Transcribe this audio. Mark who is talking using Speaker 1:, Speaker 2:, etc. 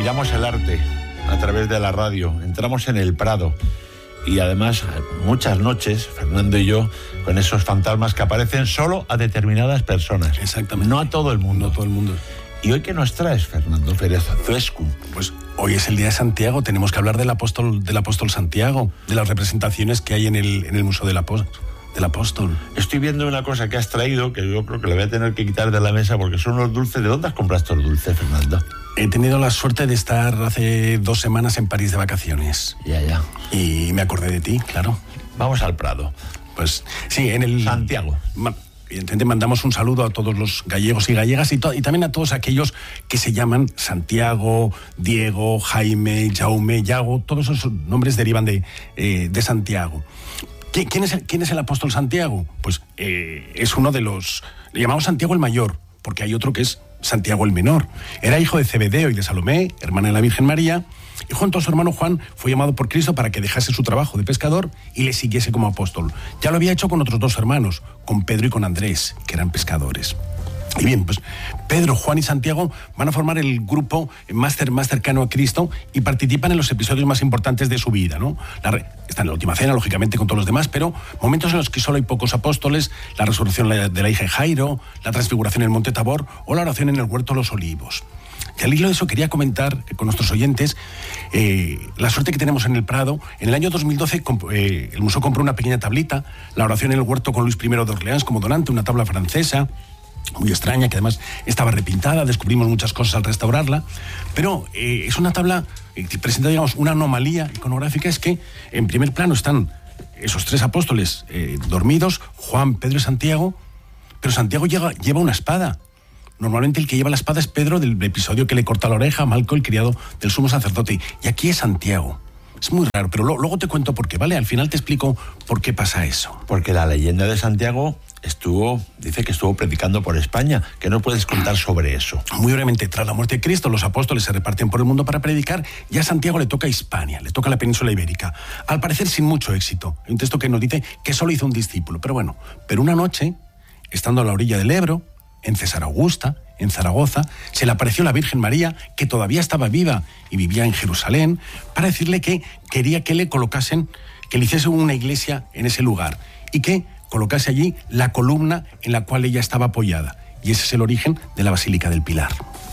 Speaker 1: miramos el arte a través de la radio, entramos en el Prado y además muchas noches, Fernando y yo, con esos fantasmas que aparecen solo a determinadas personas.
Speaker 2: Exactamente.
Speaker 1: No a todo el mundo.
Speaker 2: No a todo el mundo.
Speaker 1: ¿Y hoy qué nos traes, Fernando Pérez Zuescu?
Speaker 2: Pues hoy es el día de Santiago, tenemos que hablar del apóstol Santiago, de las representaciones que hay en el Museo del Apóstol.
Speaker 1: Estoy viendo una cosa que has traído que yo creo que le voy a tener que quitar de la mesa porque son unos dulces. ¿De dónde has comprado estos dulces, Fernando?
Speaker 2: He tenido la suerte de estar hace 2 semanas en París de vacaciones.
Speaker 1: Ya.
Speaker 2: Y me acordé de ti, claro.
Speaker 1: Vamos al Prado.
Speaker 2: Pues sí, en el...
Speaker 1: Santiago.
Speaker 2: Evidentemente mandamos un saludo a todos los gallegos y gallegas y también a todos aquellos que se llaman Santiago, Diego, Jaime, Jaume, Yago. Todos esos nombres derivan de Santiago. ¿Quién es el apóstol Santiago? Pues es uno de los... Le llamamos Santiago el Mayor, porque hay otro que es Santiago el Menor. Era hijo de Zebedeo y de Salomé, hermana de la Virgen María, y junto a su hermano Juan fue llamado por Cristo para que dejase su trabajo de pescador y le siguiese como apóstol. Ya lo había hecho con otros 2 hermanos, con Pedro y con Andrés, que eran pescadores. Y bien, pues Pedro, Juan y Santiago van a formar el grupo más cercano a Cristo y participan en los episodios más importantes de su vida, ¿no? Están en la última cena, lógicamente, con todos los demás, pero momentos en los que solo hay pocos apóstoles, la resurrección de la hija de Jairo, la transfiguración en el Monte Tabor o la oración en el Huerto de los Olivos. Y al hilo de eso quería comentar con nuestros oyentes la suerte que tenemos en el Prado. En el año 2012 el museo compró una pequeña tablita, la oración en el Huerto con Luis I de Orleans como donante, una tabla francesa, muy extraña, que además estaba repintada, descubrimos muchas cosas al restaurarla, pero es una tabla que presenta, digamos, una anomalía iconográfica, es que en primer plano están esos 3 apóstoles dormidos, Juan, Pedro y Santiago, pero Santiago lleva una espada. Normalmente el que lleva la espada es Pedro, del episodio que le corta la oreja a Malco, el criado del sumo sacerdote, y aquí es Santiago. Es muy raro, pero luego te cuento por qué, ¿vale? Al final te explico por qué pasa eso.
Speaker 1: Porque la leyenda de Santiago dice que estuvo predicando por España. ¿Qué nos puedes contar sobre eso?
Speaker 2: Muy brevemente, tras la muerte de Cristo, los apóstoles se reparten por el mundo para predicar, y a Santiago le toca Hispania, le toca la península ibérica. Al parecer sin mucho éxito. Hay un texto que nos dice que solo hizo un discípulo, pero una noche, estando a la orilla del Ebro, en César Augusta, en Zaragoza, se le apareció la Virgen María, que todavía estaba viva y vivía en Jerusalén, para decirle que quería que le hiciese una iglesia en ese lugar y que colocase allí la columna en la cual ella estaba apoyada. Y ese es el origen de la Basílica del Pilar.